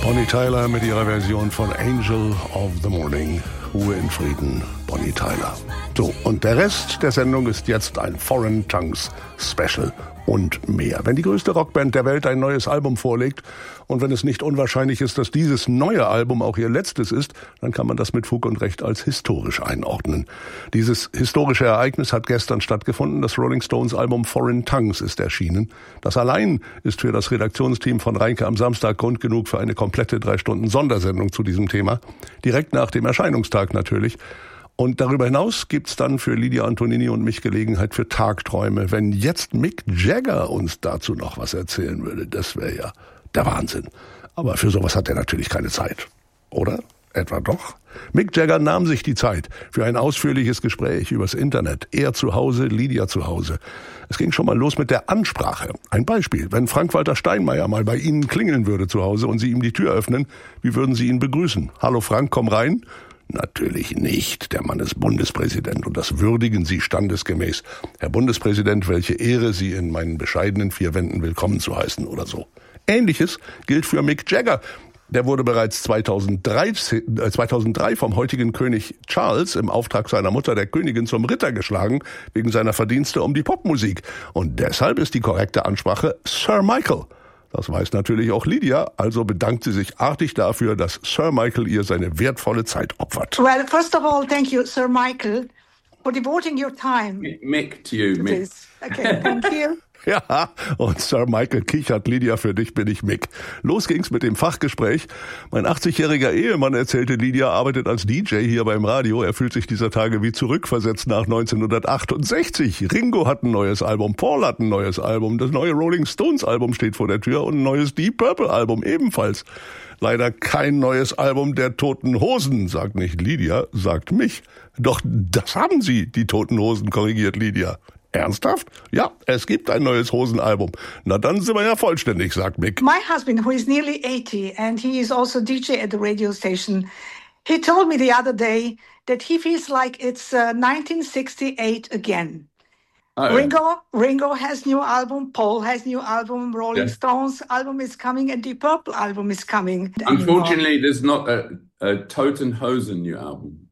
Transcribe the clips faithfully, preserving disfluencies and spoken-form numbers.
Bonnie Tyler mit ihrer Version von Angel of the Morning. Ruhe in Frieden, Bonnie Tyler. So, und der Rest der Sendung ist jetzt ein Foreign Tongues Special und mehr. Wenn die größte Rockband der Welt ein neues Album vorlegt und wenn es nicht unwahrscheinlich ist, dass dieses neue Album auch ihr letztes ist, dann kann man das mit Fug und Recht als historisch einordnen. Dieses historische Ereignis hat gestern stattgefunden. Das Rolling Stones Album Foreign Tongues ist erschienen. Das allein ist für das Redaktionsteam von Reinke am Samstag Grund genug für eine komplette drei Stunden Sondersendung zu diesem Thema. Direkt nach dem Erscheinungstag natürlich. Und darüber hinaus gibt's dann für Lydia Antonini und mich Gelegenheit für Tagträume. Wenn jetzt Mick Jagger uns dazu noch was erzählen würde, das wäre ja der Wahnsinn. Aber für sowas hat er natürlich keine Zeit. Oder? Etwa doch? Mick Jagger nahm sich die Zeit für ein ausführliches Gespräch übers Internet. Er zu Hause, Lydia zu Hause. Es ging schon mal los mit der Ansprache. Ein Beispiel. Wenn Frank-Walter Steinmeier mal bei Ihnen klingeln würde zu Hause und Sie ihm die Tür öffnen, wie würden Sie ihn begrüßen? Hallo Frank, komm rein. Natürlich nicht. Der Mann ist Bundespräsident und das würdigen Sie standesgemäß. Herr Bundespräsident, welche Ehre, Sie in meinen bescheidenen vier Wänden willkommen zu heißen oder so. Ähnliches gilt für Mick Jagger. Der wurde bereits zweitausenddreizehn, äh, zweitausenddrei vom heutigen König Charles im Auftrag seiner Mutter, der Königin, zum Ritter geschlagen, wegen seiner Verdienste um die Popmusik. Und deshalb ist die korrekte Ansprache Sir Michael. Das weiß natürlich auch Lydia, also bedankt sie sich artig dafür, dass Sir Michael ihr seine wertvolle Zeit opfert. Well, first of all, thank you, Sir Michael, for devoting your time. Mick to you, Mick. Okay, thank you. Ja, und Sir Michael kichert, Lydia, für dich bin ich Mick. Los ging's mit dem Fachgespräch. Mein achtzigjähriger Ehemann, erzählte Lydia, arbeitet als D J hier beim Radio. Er fühlt sich dieser Tage wie zurückversetzt nach neunzehnhundertachtundsechzig. Ringo hat ein neues Album, Paul hat ein neues Album, das neue Rolling Stones Album steht vor der Tür und ein neues Deep Purple Album ebenfalls. Leider kein neues Album der Toten Hosen, sagt nicht Lydia, sagt mich. Doch das haben sie, die Toten Hosen, korrigiert Lydia. Ernsthaft? Ja, es gibt ein neues Hosenalbum. Na, dann sind wir ja vollständig, sagt Mick. My husband, who is nearly eighty and he is also D J at the radio station, he told me the other day that he feels like it's uh, nineteen sixty-eight again. Oh. Ringo, Ringo has new album, Paul has new album, Rolling yeah. Stones album is coming, and Deep Purple album is coming. Unfortunately, there's not a, a Toten Hosen new album.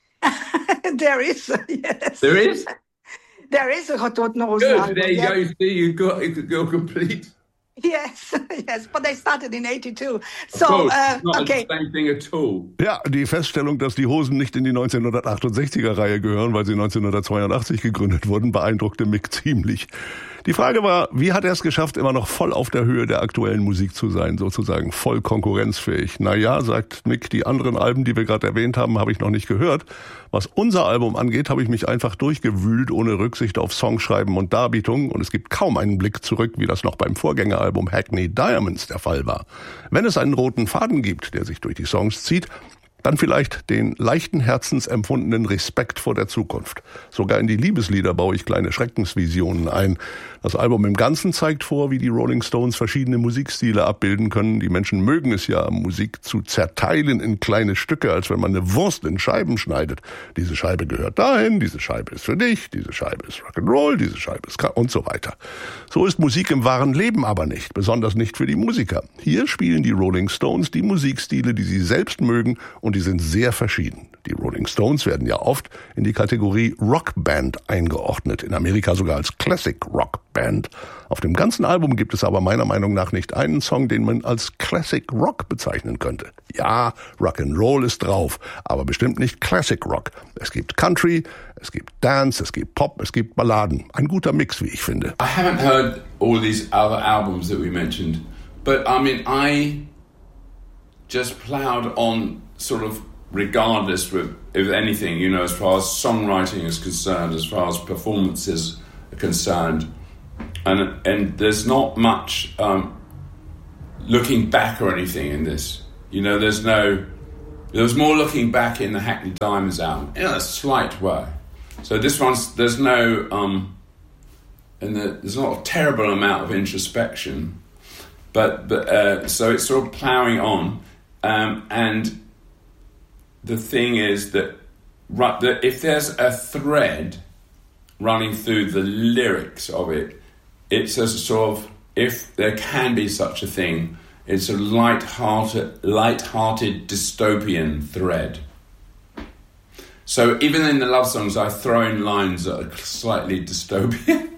There is, yes. There is? There is a Toten Hosen Good, album. there you yeah. go. See, you've got you're complete. Yes, yes, but they started in eighty-two. Of so, course, uh, it's not okay. the same thing at all. Ja, die Feststellung, dass die Hosen nicht in die neunzehnhundertachtundsechziger-Reihe gehören, weil sie neunzehnhundertzweiundachtzig gegründet wurden, beeindruckte Mick ziemlich. Die Frage war, wie hat er es geschafft, immer noch voll auf der Höhe der aktuellen Musik zu sein, sozusagen voll konkurrenzfähig? Na ja, sagt Mick, die anderen Alben, die wir gerade erwähnt haben, habe ich noch nicht gehört. Was unser Album angeht, habe ich mich einfach durchgewühlt, ohne Rücksicht auf Songschreiben und Darbietung. Und es gibt kaum einen Blick zurück, wie das noch beim Vorgängeralbum Hackney Diamonds der Fall war. Wenn es einen roten Faden gibt, der sich durch die Songs zieht, dann vielleicht den leichten Herzens empfundenen Respekt vor der Zukunft. Sogar in die Liebeslieder baue ich kleine Schreckensvisionen ein. Das Album im Ganzen zeigt vor, wie die Rolling Stones verschiedene Musikstile abbilden können. Die Menschen mögen es ja, Musik zu zerteilen in kleine Stücke, als wenn man eine Wurst in Scheiben schneidet. Diese Scheibe gehört dahin, diese Scheibe ist für dich, diese Scheibe ist Rock'n'Roll, diese Scheibe ist und so weiter. So ist Musik im wahren Leben aber nicht, besonders nicht für die Musiker. Hier spielen die Rolling Stones die Musikstile, die sie selbst mögen, und die sind sehr verschieden. Die Rolling Stones werden ja oft in die Kategorie Rockband eingeordnet, in Amerika sogar als Classic Rockband. Auf dem ganzen Album gibt es aber meiner Meinung nach nicht einen Song, den man als Classic Rock bezeichnen könnte. Ja, Rock'n'Roll ist drauf, aber bestimmt nicht Classic Rock. Es gibt Country, es gibt Dance, es gibt Pop, es gibt Balladen. Ein guter Mix, wie ich finde. I haven't heard all these other albums that we mentioned, but I mean, I just plowed on sort of regardless of, of anything, you know, as far as songwriting is concerned, as far as performances are concerned. And and there's not much um, looking back or anything in this. You know, there's no... There was more looking back in the Hackney Diamonds album, in a slight way. So this one's... There's no... Um, and the, there's not a terrible amount of introspection. But, but uh, so it's sort of ploughing on. Um, and... The thing is that, that if there's a thread running through the lyrics of it, it's a sort of, if there can be such a thing, It's a light-hearted, light-hearted dystopian thread. So even in the love songs, I throw in lines that are slightly dystopian.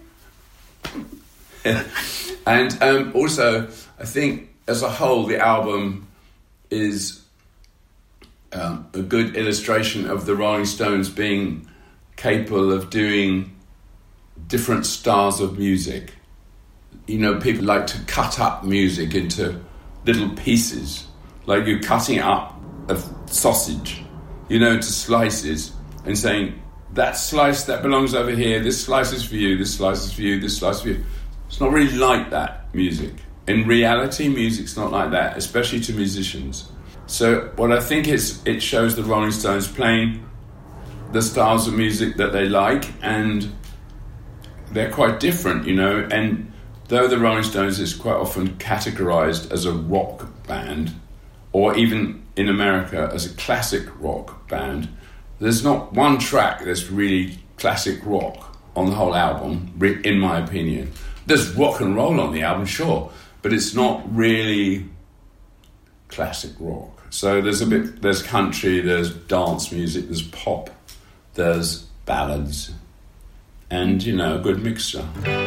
And um, also, I think as a whole, the album is um, a good illustration of the Rolling Stones being capable of doing different styles of music. You know, people like to cut up music into little pieces, like you're cutting up a sausage, you know, into slices, and saying, that slice, that belongs over here, this slice is for you, this slice is for you, this slice is for you. It's not really like that, music. In reality, music's not like that, especially to musicians. So what I think is, it shows the Rolling Stones playing the styles of music that they like, and they're quite different, you know, and though the Rolling Stones is quite often categorized as a rock band, or even in America as a classic rock band, there's not one track that's really classic rock on the whole album, in my opinion. There's rock and roll on the album, sure, but it's not really classic rock. So there's a bit, there's country, there's dance music, there's pop, there's ballads, and, you know, a good mixture.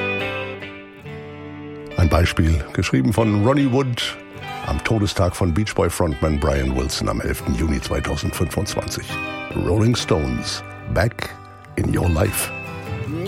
Ein Beispiel, geschrieben von Ronnie Wood am Todestag von Beach Boy Frontman Brian Wilson am elften Juni zweitausendfünfundzwanzig. Rolling Stones, Back in Your Life.